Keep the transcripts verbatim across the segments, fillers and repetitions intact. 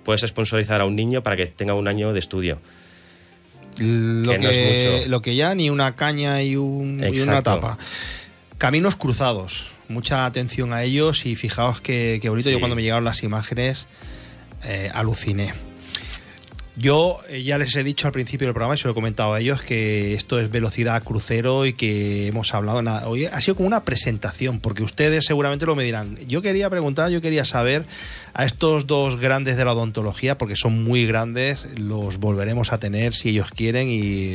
puedes sponsorizar a un niño para que tenga un año de estudio. Lo que, que, no es mucho. Lo que ya ni una caña y, un, y una tapa. Caminos cruzados, mucha atención a ellos y fijaos que, que bonito. Sí. Yo cuando me llegaron las imágenes eh, aluciné. Yo eh, ya les he dicho al principio del programa y se lo he comentado a ellos que esto es velocidad crucero y que hemos hablado nada. Hoy ha sido como una presentación, porque ustedes seguramente lo me dirán. Yo quería preguntar, yo quería saber a estos dos grandes de la odontología, porque son muy grandes, los volveremos a tener si ellos quieren y,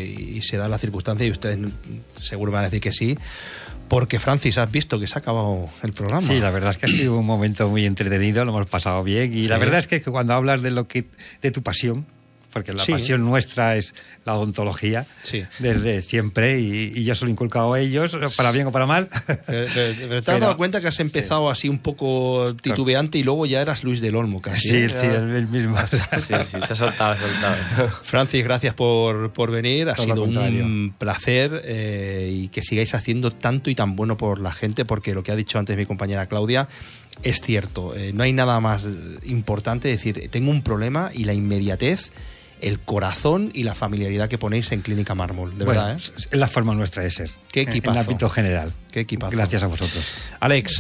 y se da la circunstancia y ustedes seguro me van a decir que sí. Porque, Francis, has visto que se ha acabado el programa. Sí, la verdad es que ha sido un momento muy entretenido, lo hemos pasado bien y sí. La verdad es que cuando hablas de lo que de tu pasión, porque la sí. pasión nuestra es la odontología, sí. desde siempre, y, y yo se lo he inculcado a ellos, para bien o para mal. Pero, pero, pero te has dado cuenta que has empezado sí. así un poco titubeante y luego ya eras Luis del Olmo casi. Sí, ¿eh? sí, el mismo. Sí, sí, se ha soltado, se ha soltado. Francis, gracias por, por venir, ha Todo sido un placer eh, y que sigáis haciendo tanto y tan bueno por la gente, porque lo que ha dicho antes mi compañera Claudia es cierto, eh, no hay nada más importante decir, tengo un problema y la inmediatez, el corazón y la familiaridad que ponéis en Clínica Mármol, de bueno, verdad, ¿eh? Es la forma nuestra de ser. Qué equipazo. En el ámbito general. Qué equipazo. Gracias a vosotros. Alex,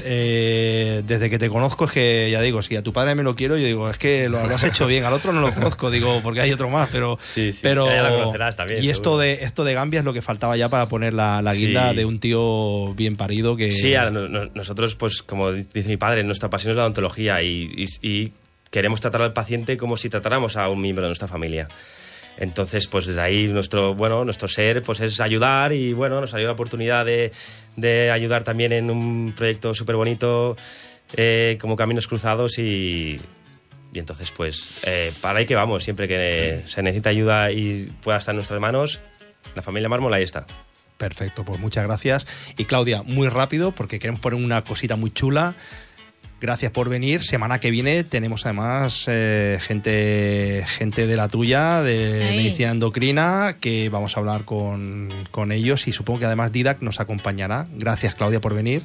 eh, desde que te conozco es que, ya digo, si a tu padre me lo quiero, yo digo, es que lo, lo has hecho bien, al otro no lo conozco, digo, porque hay otro más, pero... Sí, sí, pero ya lo conocerás también. Y esto de, esto de Gambia es lo que faltaba ya para poner la, la guinda sí. de un tío bien parido que... Sí, a, no, nosotros, pues, como dice mi padre, nuestra pasión es la odontología y, y, y queremos tratar al paciente como si tratáramos a un miembro de nuestra familia. Entonces, pues desde ahí nuestro, bueno, nuestro ser pues es ayudar y bueno, nos salió la oportunidad de, de ayudar también en un proyecto súper bonito eh, como Caminos Cruzados y, y entonces pues eh, para ahí que vamos, siempre que se necesita ayuda y pueda estar en nuestras manos, la familia Mármol ahí está. Perfecto, pues muchas gracias. Y Claudia, muy rápido porque queremos poner una cosita muy chula. Gracias por venir. Semana que viene tenemos además eh, gente, gente de la tuya, de Ahí. medicina endocrina, que vamos a hablar con, con ellos y supongo que además Didac nos acompañará. Gracias, Claudia, por venir.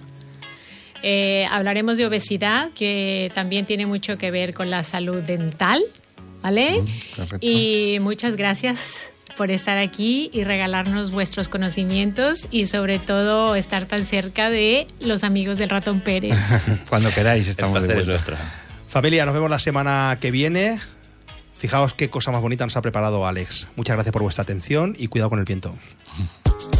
Eh, hablaremos de obesidad, que también tiene mucho que ver con la salud dental, ¿vale? Mm, y muchas gracias por estar aquí y regalarnos vuestros conocimientos y sobre todo estar tan cerca de los amigos del Ratón Pérez. Cuando queráis, estamos de vuelta. Familia, nos vemos la semana que viene. Fijaos qué cosa más bonita nos ha preparado Alex. Muchas gracias por vuestra atención y cuidado con el viento.